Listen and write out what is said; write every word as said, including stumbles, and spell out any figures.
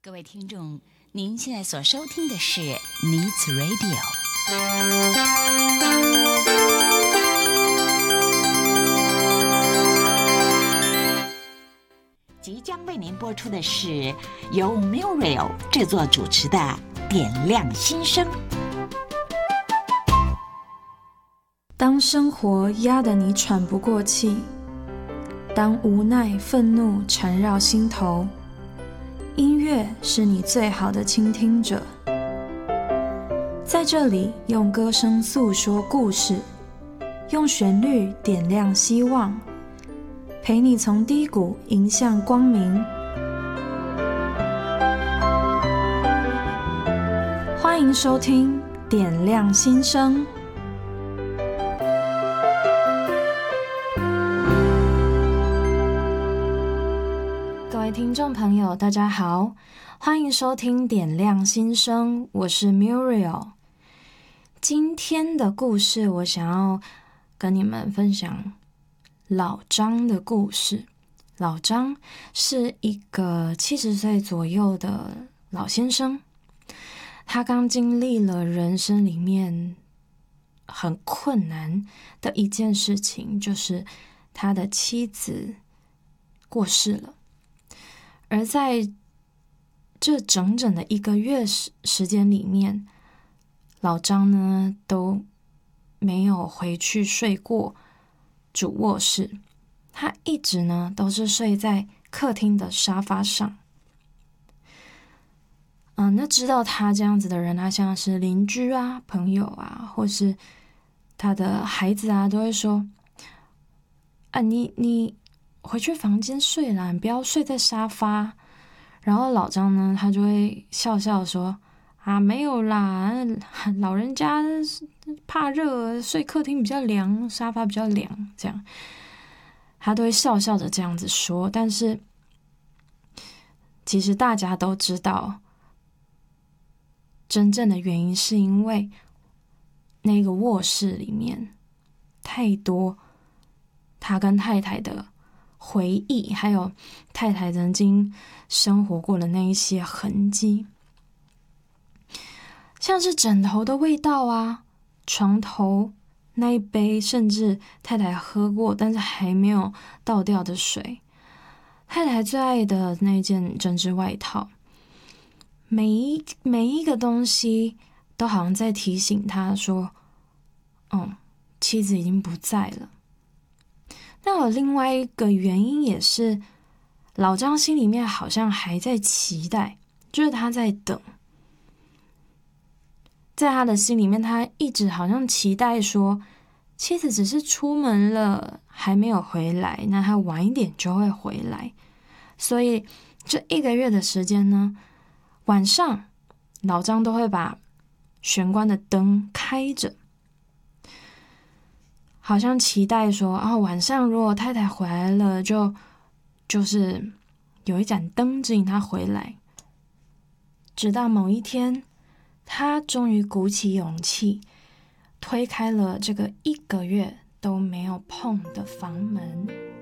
各位听众，您现在所收听的是 Needs Radio。即将为您播出的是由 Muriel 制作主持的《点亮心声》。 当生活压得你喘不过气，当无奈、愤怒缠绕心头，音乐是你最好的倾听者。在这里，用歌声诉说故事，用旋律点亮希望，陪你从低谷迎向光明。欢迎收听《点亮心声》。各位听众朋友，大家好，欢迎收听《点亮心声》，我是 Muriel。今天的故事，我想要跟你们分享老张的故事。老张是一个七十岁左右的老先生，他刚经历了人生里面很困难的一件事情，就是他的妻子过世了。而在这整整的一个月时间里面，老张呢都没有回去睡过主卧室，他一直呢都是睡在客厅的沙发上。嗯，那知道他这样子的人，他像是邻居啊、朋友啊，或是他的孩子啊，都会说：“啊，你你。”回去房间睡啦，你不要睡在沙发。然后老张呢，他就会笑笑说：“啊，没有啦，老人家怕热，睡客厅比较凉，沙发比较凉。”这样，他都会笑笑的这样子说。但是，其实大家都知道，真正的原因是因为那个卧室里面太多他跟太太的回忆，还有太太曾经生活过的那一些痕迹，像是枕头的味道啊，床头那一杯甚至太太喝过但是还没有倒掉的水，太太最爱的那件针织外套，每一每一个东西都好像在提醒他说，嗯，妻子已经不在了。那有另外一个原因，也是老张心里面好像还在期待，就是他在等，在他的心里面，他一直好像期待说，妻子只是出门了，还没有回来，那他晚一点就会回来。所以这一个月的时间呢，晚上老张都会把玄关的灯开着，好像期待说，哦，晚上如果太太回来了，就就是有一盏灯指引她回来。直到某一天，他终于鼓起勇气，推开了这个一个月都没有碰的房门。